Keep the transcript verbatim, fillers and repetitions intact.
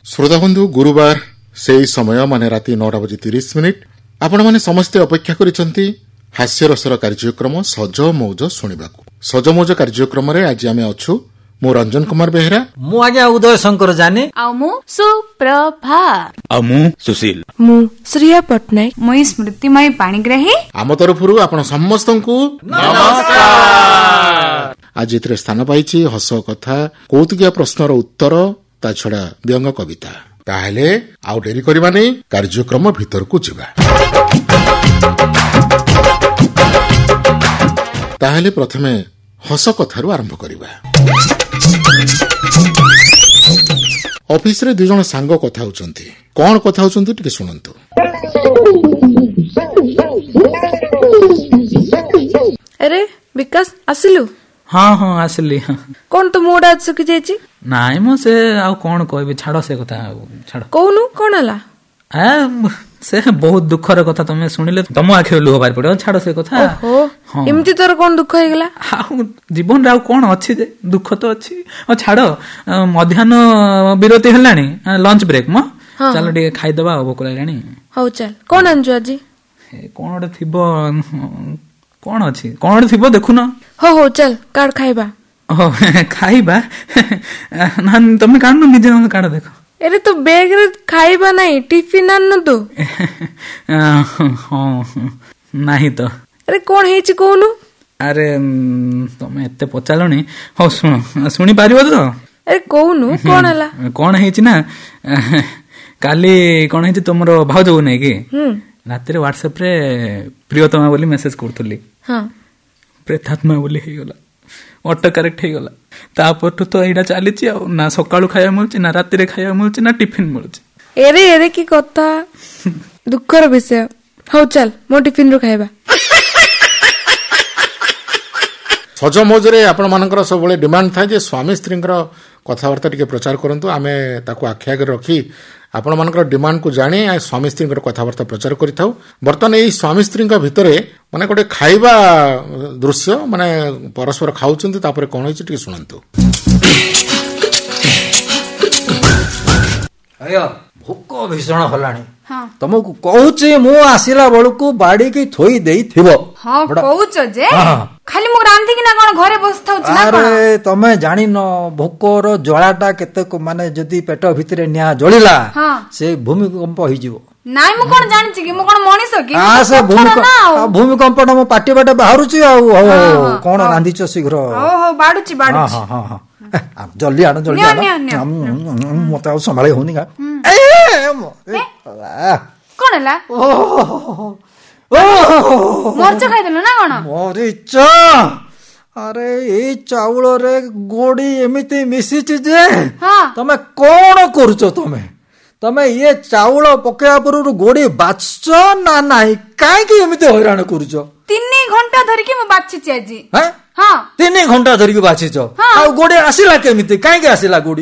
श्रोता बंधु गुरुवार से समय माने राति नौटा बजे तीस मिनिट आपण माने समस्ते अपेक्षा करिसंती हास्यरसर कार्यक्रम सज मौज सुनिबाकू। सज मौज कार्यक्रम रे आज आमे अछु मु रंजन कुमार बेहरा, मु आज्ञा उदय शंकर जाने, आ मु सुप्रभा, आ मु सुशील, मु श्रिया पटनायक, मु स्मृतिमय पाणिग्राही। आम तरफरु आपण समस्तंकु नमस्कार। आज एथरे स्थान पाइछि हस कथा, कौतुकिया प्रश्नर उत्तर, ता छडा व्यंग कविता। ताहले आउ डेरी करबा नै कार्यक्रम भीतर को जिबा। ताहले प्रथमे हस कथारु आरंभ करिबा। ऑफिस रे दुई जण सांग कथा होचंती। कोन कथा होचंती टिके सुनंतु। अरे विकास आसिलु? हाँ हाँ आसिली। कोन तो मूड आज सुखी जायछि? नाइ मो से आ कोन कहबे, छाड़ से कथा छाड़। कोनु कोन हला? आ से बहुत दुखर कथा तमे सुनिले तम आखे लुह बार पड़े। छाड़ से कथा। ओहो इमति तोर कोन दुख हे गेला? आ जीवन रे आ कोन अछि जे दुख तो अछि। आ छाड़ मध्याह्न विरति हलानी, लंच ब्रेक म चल डी खाइ दबा भोक लागलानी। हौ चल कोन आंजु आजी? कोन ओडे थिबो, कोन अछि कोन ओडे थिबो देखु न। हो हो चल काड खाइबा। ओ खाइबा ना तमे काड न निजे काड देखो। अरे तो बैग रे खाइबा नहीं, टिफिन आन दो। हाँ नहीं तो। अरे कौन है कोनु? अरे तमे एते पचालनी। हो सुन सुनी पारिबो तो? अरे कोनु कोन हला? कोन हेछि ना काली कोन हेछि तमरो भाउज हो नै कि रात रे व्हाट्सएप रे प्रियतमा बोली मेसेज करथली। हां प्रेतात्मा बोली हे गेला, ऑटो करेक्ट हे गेला। तापरठु तो एडा चलीछि ना सकाळु खाया मिलछि ना राति रे खाया मिलछि ना टिफिन मिलछि। एरे एरे की कथा दुखर विषय। हो चल मो टिफिन रो खाइबा। सज मौजरे आपण मानकर सब बळे डिमांड थाय जे स्वामी स्त्रींकर कथावार्ता टिके प्रचार करंतु। आमे ताको आख्या कर रखी आपण मानकर डिमांड को जानी आ स्वामी स्त्रींकर कथावार्ता प्रचार करिथाउ। बर्तन एई स्वामी स्त्रींका भितरे माने गोटे खाइबा दृश्य माने परस्पर खाउचंती, तापरे कोन होइछि टिके सुनंतु। अयो भोक भीषण हलाणी। तुमको कहूची मु आसिला बेलू बाड़ी की थोई देई थिबो। हां कहूच जे खाली मु रांधी कि ना कोन घरे बसथाउ छी ना कोन? अरे तमे जानि न भोकर जळाटा केते माने जदी पेट भितरे निया जळिला से भूमिकंप होई जीवो। नाइ मु कोन जानि छी कि मु कोन मनीष कि? आ से भूमिकंप भूमिकंप न मो पाटी बाटे बाहरुची आ कोन रांधीच शीघ्र। हो हो बाडुची बाडुची। हां हां हां जल्दी आनो जल्दी आनो मते आ संभाळे होनी का। ए कोन हला? मरच खाइ देलो ना कोन? मरिच। अरे ए चाउल रे गोडी एमिति मिसिछि जे तमे कोन करूचो? तमे तमे ये चाउल पकेया परु गोडी बाचछ ना नाही? काई की एमिति हैरान करूचो? तीन घंटा धरि कि मु बाछि छी आजी। हैं? हां तीन घंटा धरि कि बाछिचो। आ गोडी आसिला केमिति? काई के आसिला गोडी?